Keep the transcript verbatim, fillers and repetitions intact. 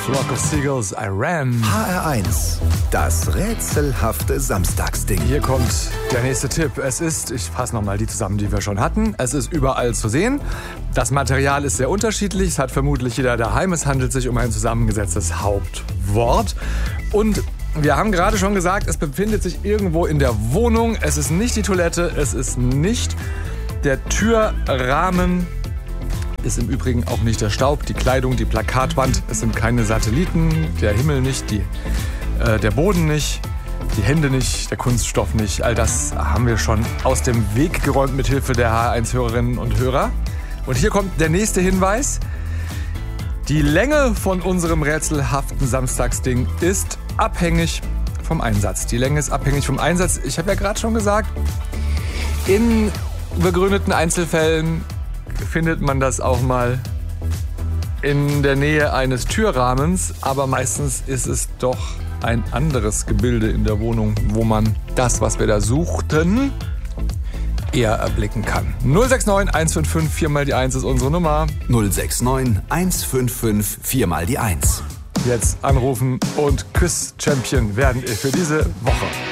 Flock of Seagulls, I Ran. H R eins, das rätselhafte Samstagsding. Hier kommt der nächste Tipp. Es ist, ich fasse nochmal die zusammen, die wir schon hatten. Es ist überall zu sehen. Das Material ist sehr unterschiedlich. Es hat vermutlich jeder daheim. Es handelt sich um ein zusammengesetztes Hauptwort. Und wir haben gerade schon gesagt, es befindet sich irgendwo in der Wohnung. Es ist nicht die Toilette. Es ist nicht der Türrahmen. Ist im Übrigen auch nicht der Staub, die Kleidung, die Plakatwand. Es sind keine Satelliten, der Himmel nicht, die, äh, der Boden nicht, die Hände nicht, der Kunststoff nicht. All das haben wir schon aus dem Weg geräumt mit Hilfe der H R eins-Hörerinnen und Hörer. Und hier kommt der nächste Hinweis. Die Länge von unserem rätselhaften Samstagsding ist abhängig vom Einsatz. Die Länge ist abhängig vom Einsatz. Ich habe ja gerade schon gesagt, in begründeten Einzelfällen findet man das auch mal in der Nähe eines Türrahmens, aber meistens ist es doch ein anderes Gebilde in der Wohnung, wo man das, was wir da suchten, eher erblicken kann. null sechs neun eins fünf fünf vier mal die eins ist unsere Nummer. null sechs neun eins fünf fünf vier mal die eins. Jetzt anrufen und Quiz-Champion werden für diese Woche.